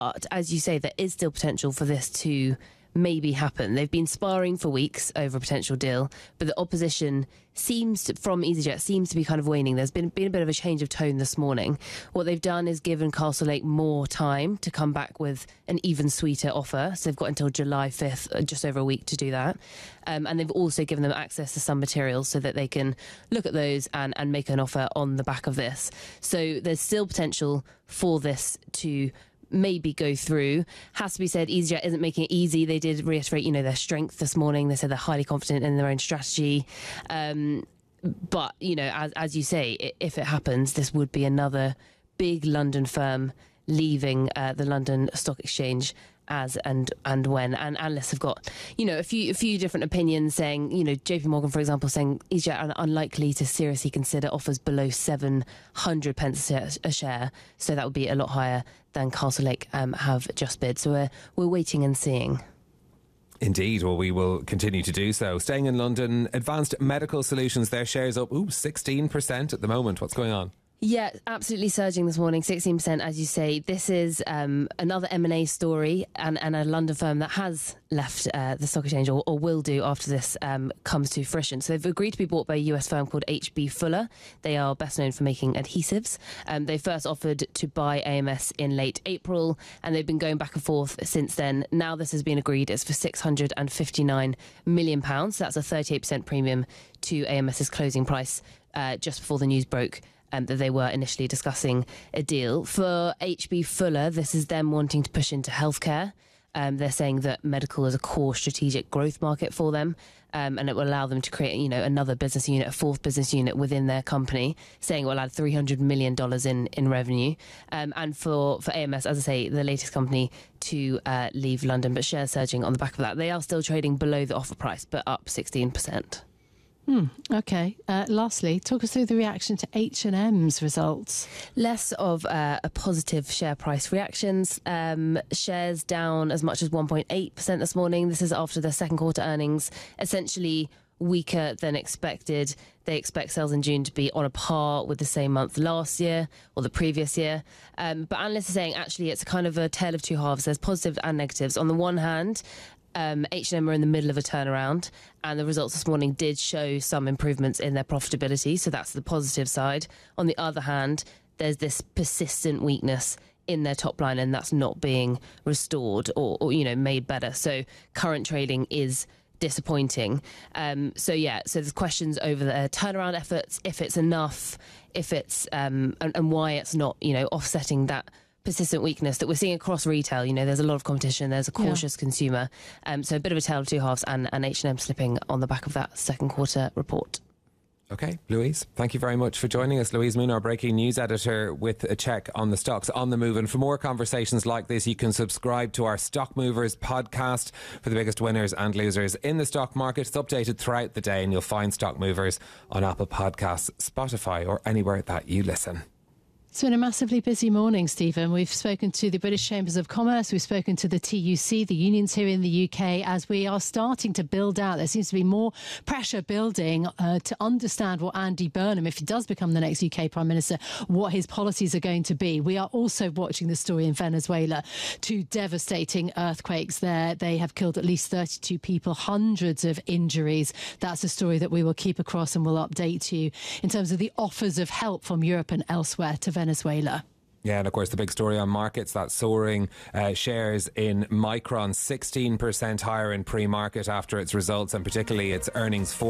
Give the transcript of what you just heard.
But as you say, there is still potential for this to maybe happen. They've been sparring for weeks over a potential deal, but the opposition from EasyJet seems to be kind of waning. There's been a bit of a change of tone this morning. What they've done is given Castlelake more time to come back with an even sweeter offer. So they've got until July 5th, just over a week to do that. And they've also given them access to some materials so that they can look at those and make an offer on the back of this. So there's still potential for this to maybe go through. Has to be said, EasyJet isn't making it easy. They did reiterate, their strength this morning. They said they're highly confident in their own strategy. But, as you say, if it happens, this would be another big London firm leaving the London Stock Exchange as and when. And analysts have got, a few different opinions saying, JP Morgan, for example, saying EasyJet are unlikely to seriously consider offers below 700 pence a share. So that would be a lot higher than Castlelake have just bid. So we're waiting and seeing. Indeed. Well, we will continue to do so. Staying in London, Advanced Medical Solutions, their shares up 16% at the moment. What's going on? Yeah, absolutely surging this morning, 16%, as you say. This is another M&A story and a London firm that has left the stock exchange or will do after this comes to fruition. So they've agreed to be bought by a US firm called H.B. Fuller. They are best known for making adhesives. They first offered to buy AMS in late April, and they've been going back and forth since then. Now this has been agreed. It's for £659 million. So that's a 38% premium to AMS's closing price just before the news broke. That they were initially discussing a deal. For H.B. Fuller, this is them wanting to push into healthcare. They're saying that medical is a core strategic growth market for them, and it will allow them to create, another business unit, a fourth business unit within their company, saying it will add $300 million in revenue. And for AMS, as I say, the latest company to leave London, but shares surging on the back of that. They are still trading below the offer price, but up 16%. Okay. Lastly, talk us through the reaction to H&M's results. Less of a positive share price reactions. Shares down as much as 1.8% this morning. This is after their second quarter earnings, essentially weaker than expected. They expect sales in June to be on a par with the same month last year or the previous year. But analysts are saying actually it's kind of a tale of two halves. There's positives and negatives. On the one hand, H&M are in the middle of a turnaround, and the results this morning did show some improvements in their profitability, so that's the positive side. On the other hand, there's this persistent weakness in their top line, and that's not being restored or made better. So current trading is disappointing. So there's questions over their turnaround efforts, if it's enough, if it's and why it's not offsetting that persistent weakness that we're seeing across retail. There's a lot of competition, there's a cautious consumer, so a bit of a tale of two halves, and H&M slipping on the back of that second quarter report. Okay, Louise, thank you very much for joining us. Louise Moon, our breaking news editor, with a check on the stocks on the move. And for more conversations like this, you can subscribe to our Stock Movers podcast for the biggest winners and losers in the stock market. It's updated throughout the day, and you'll find Stock Movers on Apple Podcasts, Spotify, or anywhere that you listen. It's been a massively busy morning, Stephen. We've spoken to the British Chambers of Commerce. We've spoken to the TUC, the unions here in the UK, as we are starting to build out. There seems to be more pressure building to understand what Andy Burnham, if he does become the next UK Prime Minister, what his policies are going to be. We are also watching the story in Venezuela. Two devastating earthquakes there. They have killed at least 32 people, hundreds of injuries. That's a story that we will keep across and will update you in terms of the offers of help from Europe and elsewhere to Venezuela. Yeah, and of course the big story on markets, that soaring shares in Micron, 16% higher in pre-market after its results, and particularly its earnings